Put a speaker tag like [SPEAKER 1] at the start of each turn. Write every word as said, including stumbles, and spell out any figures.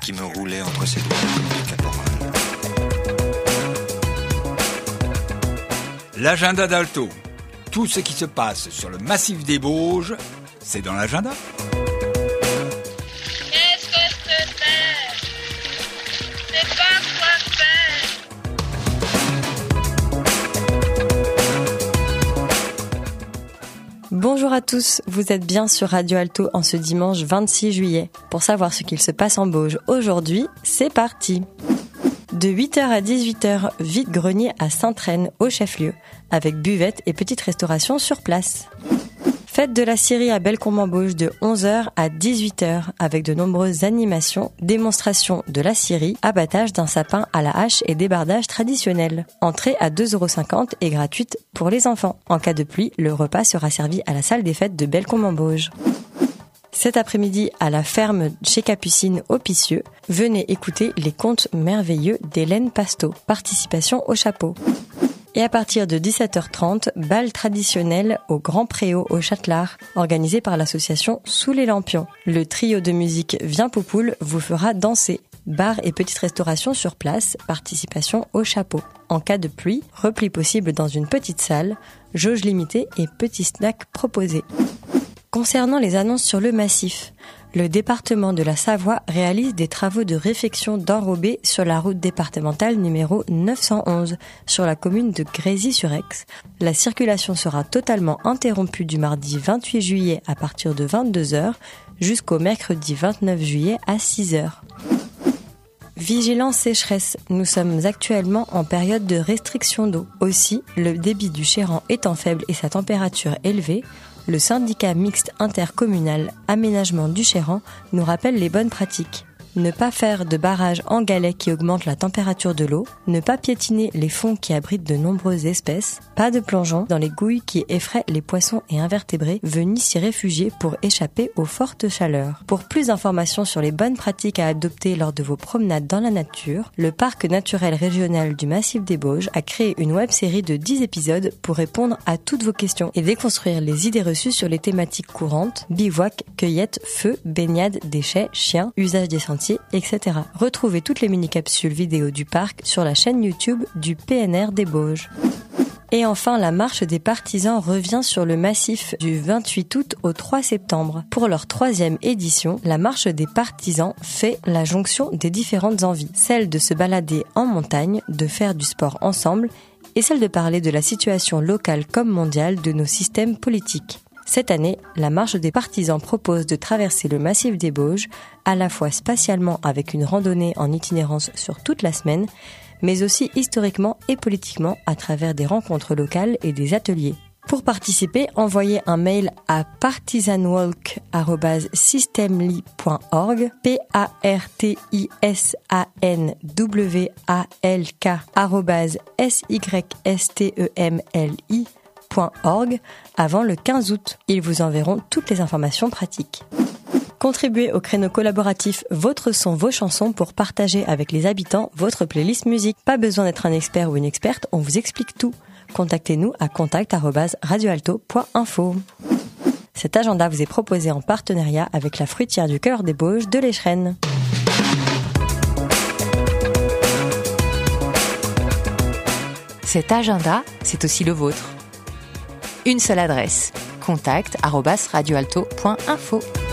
[SPEAKER 1] qui me roulait entre ses doigts comme du caporal.
[SPEAKER 2] L'agenda d'Alto. Tout ce qui se passe sur le massif des Bauges, c'est dans l'agenda.
[SPEAKER 3] Qu'est-ce que c'est? C'est pas quoi faire.
[SPEAKER 4] Bonjour à tous, vous êtes bien sur Radio Alto en ce dimanche vingt-six juillet. Pour savoir ce qu'il se passe en Bauges aujourd'hui, c'est parti. De huit heures à dix-huit heures, vide-grenier à Sainte-Reine, au chef-lieu, avec buvette et petite restauration sur place. Fête de la scierie à Bellecombe-en-Bauges de onze heures à dix-huit heures, avec de nombreuses animations, démonstrations de la scierie, abattage d'un sapin à la hache et débardage traditionnel. Entrée à deux euros cinquante et gratuite pour les enfants. En cas de pluie, le repas sera servi à la salle des fêtes de Bellecombe-en-Bauges. Cet après-midi, à la ferme chez Capucine au Picieux, venez écouter les contes merveilleux d'Hélène Pasteau. Participation au chapeau. Et à partir de dix-sept heures trente, bal traditionnel au Grand Préau au Châtelard, organisé par l'association Sous les Lampions. Le trio de musique Viens Poupoule vous fera danser. Bar et petite restauration sur place, participation au chapeau. En cas de pluie, repli possible dans une petite salle, jauge limitée et petits snacks proposés. Concernant les annonces sur le massif, le département de la Savoie réalise des travaux de réfection d'enrobés sur la route départementale numéro neuf cent onze, sur la commune de Grésy-sur-Aix. La circulation sera totalement interrompue du mardi vingt-huit juillet à partir de vingt-deux heures jusqu'au mercredi vingt-neuf juillet à six heures. Vigilance sécheresse. Nous sommes actuellement en période de restriction d'eau. Aussi, le débit du Chéran étant faible et sa température élevée, le syndicat mixte intercommunal Aménagement du Chéran nous rappelle les bonnes pratiques. Ne pas faire de barrage en galets qui augmente la température de l'eau, ne pas piétiner les fonds qui abritent de nombreuses espèces, pas de plongeon dans les gouilles qui effraient les poissons et invertébrés venus s'y réfugier pour échapper aux fortes chaleurs. Pour plus d'informations sur les bonnes pratiques à adopter lors de vos promenades dans la nature, le Parc naturel régional du Massif des Bauges a créé une web-série de dix épisodes pour répondre à toutes vos questions et déconstruire les idées reçues sur les thématiques courantes, bivouac, cueillette, feu, baignade, déchets, chiens, usage des sentiers, et cetera. Retrouvez toutes les mini-capsules vidéo du parc sur la chaîne YouTube du P N R des Bauges. Et enfin, la marche des partisans revient sur le massif du vingt-huit août au trois septembre. Pour leur troisième édition, la marche des partisans fait la jonction des différentes envies. Celle de se balader en montagne, de faire du sport ensemble, et celle de parler de la situation locale comme mondiale de nos systèmes politiques. Cette année, la marche des partisans propose de traverser le massif des Bauges, à la fois spatialement avec une randonnée en itinérance sur toute la semaine, mais aussi historiquement et politiquement à travers des rencontres locales et des ateliers. Pour participer, envoyez un mail à partisanwalk arobase systemli point org, P A R T I S A N W A L K arobase S Y S T E M L I point org avant le quinze août. Ils vous enverront toutes les informations pratiques. Contribuez au créneau collaboratif Votre son, vos chansons pour partager avec les habitants votre playlist musique. Pas besoin d'être un expert ou une experte, on vous explique tout. Contactez-nous à contact arobase radioalto point info. Cet agenda vous est proposé en partenariat avec la fruitière du cœur des Bauges de l'Échrennes.
[SPEAKER 5] Cet agenda, c'est aussi le vôtre. Une seule adresse, contact arobase radioalto point info.